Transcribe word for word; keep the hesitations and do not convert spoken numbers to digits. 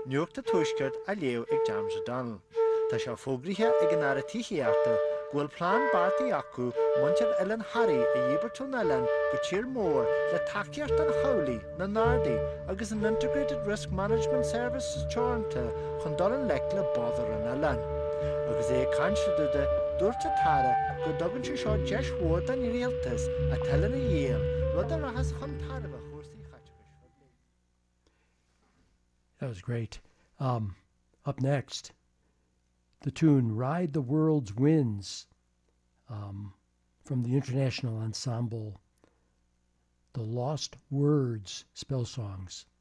nuachta tuaisceart a léamh ag James O'Donnell. Tá sé fógrithe ag an aire tíochaíochta ghfuil plán bartaí acu muintir Ellen Harry a dhéibertún Ellen go tír mór le taceart an chomhlaí na Nardaí agus an Integrated Risk Management Services teoranta chun dul an lec le bodar an Ellen. Agus é cainsiúide dúirta tara go dogann sé seo deis mhór den rialtas a tuilleann na dhéal rud a rahas chun tarbh chósaí chaiteachas. That was great. Um, up next, the tune Ride the World's Winds um, from the international ensemble, the Lost Words Spell Songs.